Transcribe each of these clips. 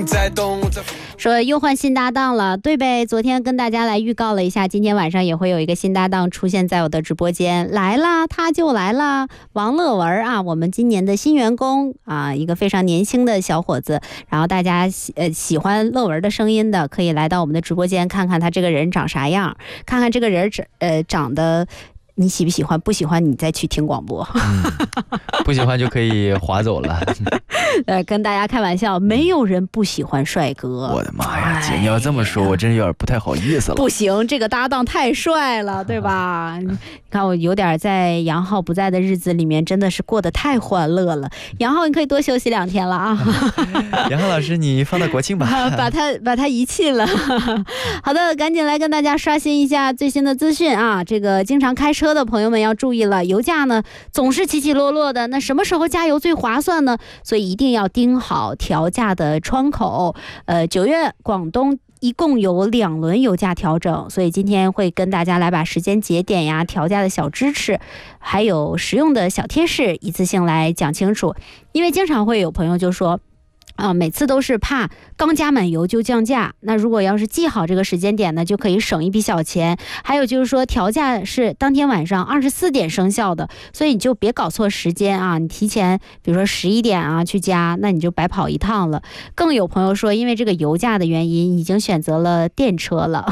说又换新搭档了，对呗？昨天跟大家来预告了一下，今天晚上也会有一个新搭档出现在我的直播间，来啦，他就来啦，王乐文啊，我们今年的新员工啊，一个非常年轻的小伙子。然后大家喜欢乐文的声音的，可以来到我们的直播间看看他这个人长啥样，看看这个人长得。你喜不喜欢？不喜欢你再去听广播。 不喜欢就可以划走了。 跟大家开玩笑，没有人不喜欢帅哥。 我的妈呀，姐，你要这么说，我真是有点不太好意思了。 不行，这个搭档太帅了，对吧？你看我有点在杨浩不在的日子里面，真的是过得太欢乐了。杨浩，你可以多休息2天了啊。 杨浩老师，你放到国庆吧。 把他遗弃了。好的，赶紧来跟大家刷新一下最新的资讯啊！这个经常开车的朋友们要注意了，油价呢总是起起落落的，那什么时候加油最划算呢？所以一定要盯好调价的窗口。9月广东一共有2轮油价调整，所以今天会跟大家来把时间节点呀、调价的小支持，还有实用的小贴士一次性来讲清楚。因为经常会有朋友就说每次都是怕刚加满油就降价，那如果要是记好这个时间点呢，就可以省一笔小钱。还有就是说调价是当天晚上24点生效的，所以你就别搞错时间啊，你提前比如说11点啊去加，那你就白跑一趟了。更有朋友说因为这个油价的原因已经选择了电车了。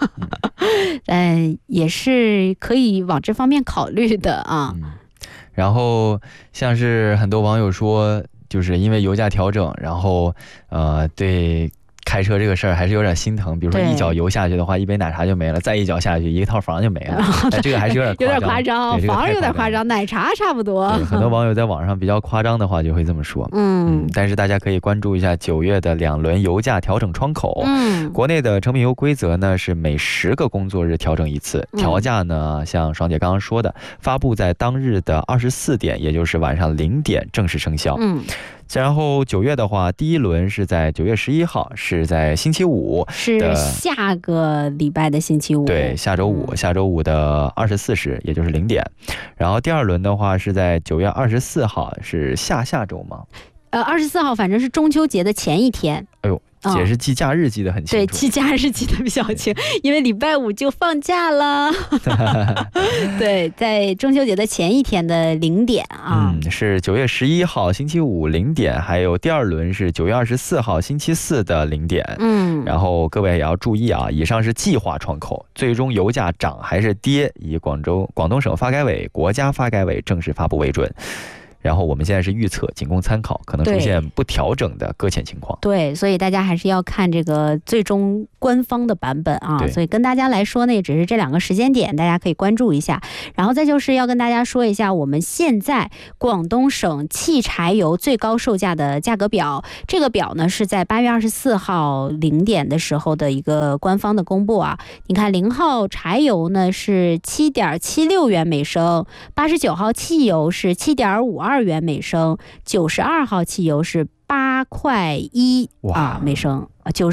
也是可以往这方面考虑的啊。 然后像是很多网友说，就是因为油价调整，然后对开车这个事儿还是有点心疼。比如说一脚油下去的话，一杯奶茶就没了，再一脚下去，一个套房就没了。这个还是有点夸张，房有点夸张，奶茶差不多。 很多网友在网上比较夸张的话就会这么说。但是大家可以关注一下9月的2轮油价调整窗口。国内的成品油规则呢是每10个工作日调整一次，调价呢像爽姐刚刚说的，发布在当日的24点，也就是晚上0点正式生效。然后9月的话，第1轮是在9月11号，是在星期五， 是下个礼拜的星期五。 对，下周五的24时，也就是0点。然后第2轮的话是在9月24号，是下周吗 ？24号反正是中秋节的前一天。 哎呦，姐是记假日记得很清楚。 对，记假日记得比较清，因为礼拜5就放假了。对，在中秋节的前一天的0点啊。 是9月11号星期五0点，还有第2轮是9月24号星期4的0点。然后各位也要注意啊，以上是计划窗口，最终油价涨还是跌，以广东省发改委、国家发改委正式发布为准。然后我们现在是预测，仅供参考，可能出现不调整的搁浅情况。 对，所以大家还是要看这个最终官方的版本啊。所以跟大家来说呢，也只是这2个时间点，大家可以关注一下。然后再就是要跟大家说一下，我们现在广东省汽柴油最高售价的价格表，这个表呢是在8月24号0点的时候的一个官方的公布啊。你看0号柴油呢是 7.76 元每升，89号汽油是 7.52元每升，92号汽油是8块1每升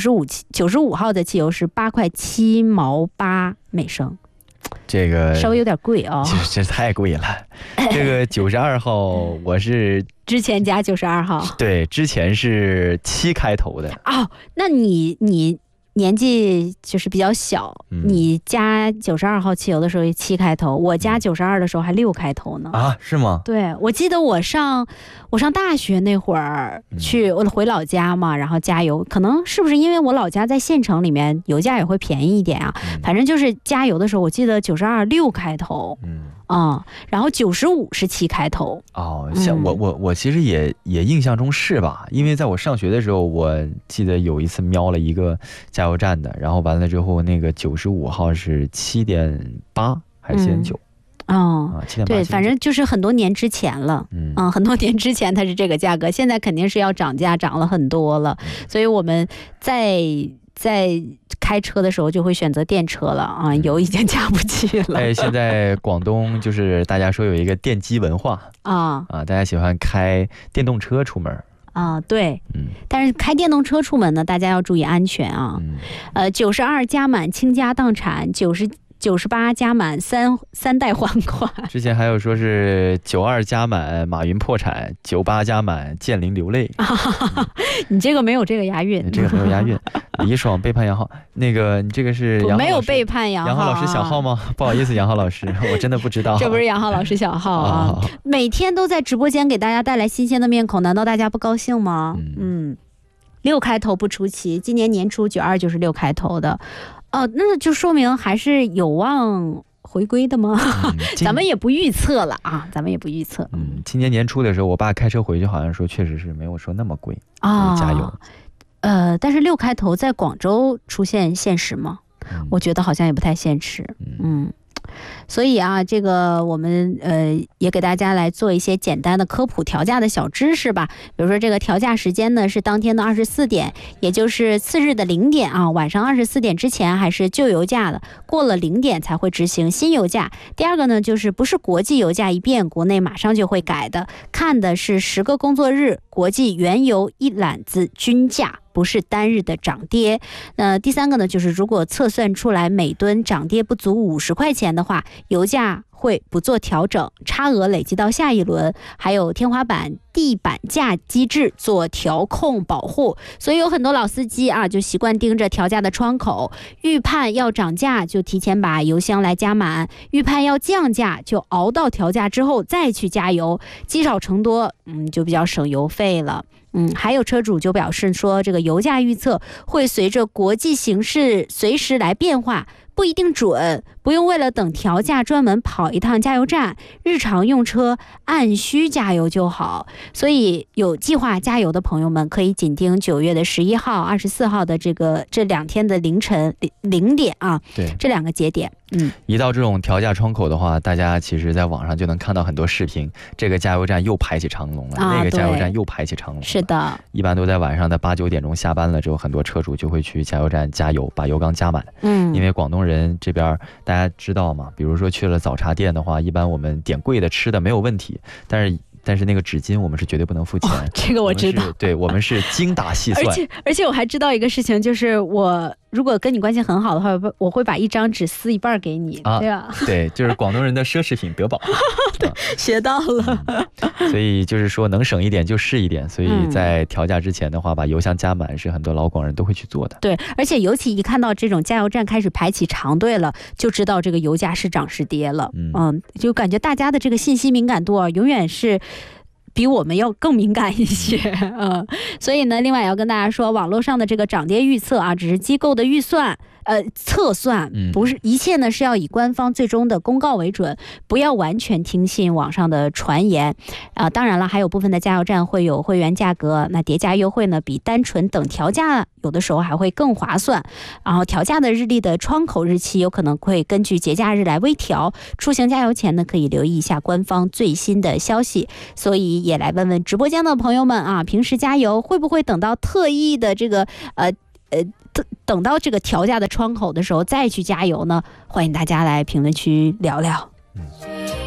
，95号的汽油是8块7毛8每升。 这个稍微有点贵啊， 这太贵了。这个92号我是之前加92号， 对，之前是7开头的。 那你年纪就是比较小，你加92号汽油的时候7开头，我加92的时候还6开头呢。 是吗？ 对，我记得我上大学那会儿我回老家嘛，然后加油，可能是不是因为我老家在县城里面，油价也会便宜一点啊。反正就是加油的时候，我记得92 6开头。然后95是7开头。 像我其实也印象中是吧，因为在我上学的时候，我记得有一次瞄了一个加油站的，然后完了之后那个95号是7.8还是7.9。 对，反正就是很多年之前了。很多年之前它是这个价格，现在肯定是要涨价，涨了很多了。所以我们在开车的时候就会选择电车了啊，油已经加不起了。 现在广东就是大家说有一个电机文化大家喜欢开电动车出门。 对，但是开电动车出门呢，大家要注意安全啊。92加满倾家荡产， 98加满三代还款。 之前还有说是92加满马云破产，98加满建林流泪。 你这个没有这个押韵， 这个没有押韵。李爽背叛杨浩，那个你这个是杨浩没有背叛杨浩， 杨浩老师小号吗？不好意思，杨浩老师，我真的不知道。 这不是杨浩老师小号啊，每天都在直播间给大家带来新鲜的面孔，难道大家不高兴吗？6开头不出奇，今年年初92就是6开头的，那就说明还是有望回归的吗？咱们也不预测了啊，咱们也不预测。 今年年初的时候，我爸开车回去，好像说确实是没有说那么贵啊，加油。 但是6开头在广州出现现实吗？我觉得好像也不太现实。所以啊，这个我们也给大家来做一些简单的科普调价的小知识吧。比如说这个调价时间呢是当天的24点，也就是次日的0点啊，晚上24点之前还是旧油价的，过了0点才会执行新油价。第二个呢，就是不是国际油价一变，国内马上就会改的，看的是10个工作日国际原油一揽子均价，不是单日的涨跌。第三个呢，就是如果测算出来每吨涨跌不足50块钱的话，油价会不做调整，差额累积到下一轮，还有天花板地板价机制做调控保护。所以有很多老司机啊，就习惯盯着调价的窗口，预判要涨价就提前把油箱来加满，预判要降价就熬到调价之后再去加油，积少成多，就比较省油费了。还有车主就表示说，这个油价预测会随着国际形势随时来变化，不一定准，不用为了等调价专门跑一趟加油站，日常用车按需加油就好。所以有计划加油的朋友们可以紧盯9月的11号、24号的这2天的凌晨0点啊，对，这2个节点。 一到这种调价窗口的话，大家其实在网上就能看到很多视频，这个加油站又排起长龙了，那个加油站又排起长龙了。 是的， 一般都在晚上的8、9点钟下班了之后，很多车主就会去加油站加油，把油缸加满。因为广东人这边大家知道嘛，比如说去了早茶店的话，一般我们点贵的吃的没有问题，但是那个纸巾我们是绝对不能付钱。 这个我知道， 对，我们是精打细算。 而且我还知道一个事情，就是我如果跟你关系很好的话，我会把1张纸撕一半给你，对吧？ 对，就是广东人的奢侈品德宝。 对，学到了。 所以就是说能省一点就是一点，所以在调价之前的话，把油箱加满是很多老广人都会去做的。 对，而且尤其一看到这种加油站开始排起长队了，就知道这个油价是涨是跌了。就感觉大家的这个信息敏感度永远是比我们要更敏感一些。所以呢，另外也要跟大家说，网络上的这个涨跌预测啊，只是机构的预算测算，不是一切呢是要以官方最终的公告为准，不要完全听信网上的传言。当然了，还有部分的加油站会有会员价格，那叠加优惠呢比单纯等调价有的时候还会更划算。然后调价的日历的窗口日期有可能会根据节假日来微调，出行加油前呢可以留意一下官方最新的消息。所以也来问问直播间的朋友们啊，平时加油会不会等到特意的这个等到这个调价的窗口的时候再去加油呢？欢迎大家来评论区聊聊。